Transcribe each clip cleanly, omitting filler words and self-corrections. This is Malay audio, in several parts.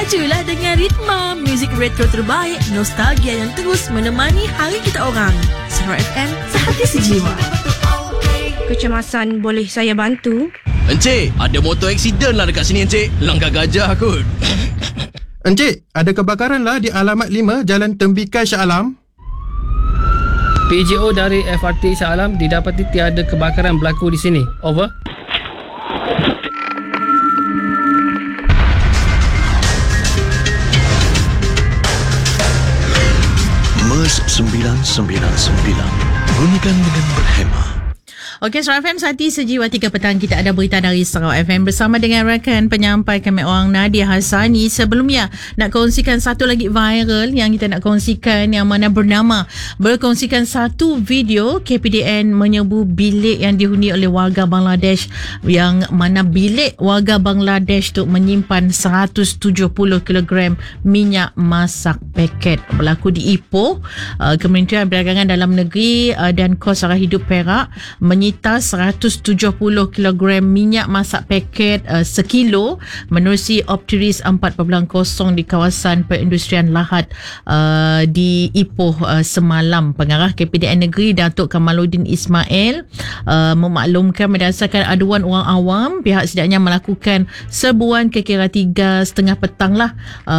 Majulah dengan ritma muzik retro terbaik, nostalgia yang terus menemani hari kita orang. Sarawak FM, sehati sejiwa. Kecemasan, boleh saya bantu? Encik, ada motor aksiden lah dekat sini encik. Langgar gajah kot. Encik, ada kebakaran lah di alamat 5 Jalan Tembikai Shah Alam. PJO dari FRT Shah Alam didapati tiada kebakaran berlaku di sini. Over. MERS 999. Bunyikan dengan berhema. Okey, Sarawak FM Sehati Sejiwa 3 petang kita ada berita dari Sarawak FM bersama dengan rakan penyampai kami orang Nadia Hassani. Sebelumnya nak kongsikan satu lagi viral yang kita nak kongsikan yang mana berkongsikan satu video KPDN menyerbu bilik yang dihuni oleh warga Bangladesh, yang mana bilik warga Bangladesh tu menyimpan 170 kg minyak masak paket. Berlaku di Ipoh. Kementerian Perdagangan Dalam Negeri dan Kos Sara Hidup Perak menyita 170 kg minyak masak paket sekilo menerusi Optiris 4.0 di kawasan perindustrian Lahad di Ipoh semalam. Pengarah KPDN Negeri Datuk Kamaluddin Ismail memaklumkan berdasarkan aduan orang awam, pihak sedaknya melakukan serbuan kira-kira 3:30 petang lah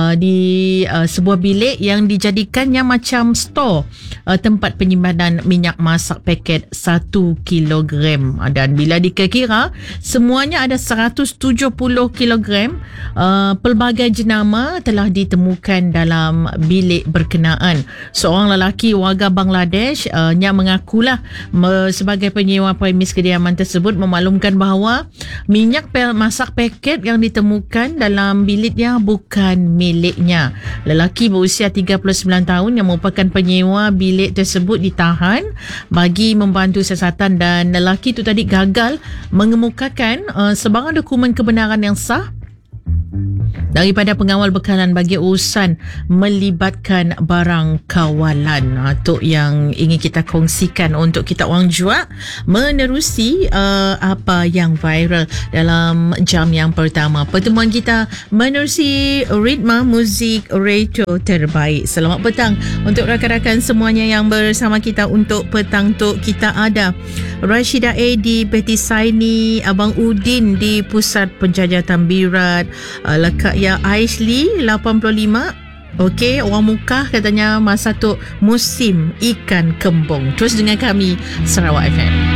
di sebuah bilik yang dijadikannya macam store, tempat penyimpanan minyak masak paket 1 kilogram. Dan bila dikira semuanya ada 170 kilogram, pelbagai jenama telah ditemukan dalam bilik berkenaan. Seorang lelaki warga Bangladesh yang mengakulah sebagai penyewa premis kediaman tersebut memaklumkan bahawa minyak masak paket yang ditemukan dalam biliknya bukan miliknya. Lelaki berusia 39 tahun yang merupakan penyewa bilik tersebut ditahan bagi membantu siasatan, dan lelaki itu tadi gagal mengemukakan sebarang dokumen kebenaran yang sah daripada pengawal bekalan bagi urusan melibatkan barang kawalan. Itu yang ingin kita kongsikan untuk kita orang juga menerusi apa yang viral dalam jam yang pertama. Pertemuan kita menerusi ritma muzik retro terbaik. Selamat petang untuk rakan-rakan semuanya yang bersama kita untuk petang tu. Kita ada Rashidah A di Betty Saini, Abang Udin di Pusat Penjajah Tambirat, Lekak Ya Aishli 85. Okey, orang Mukah katanya masa tu musim ikan kembung. Terus dengan kami Sarawak FM.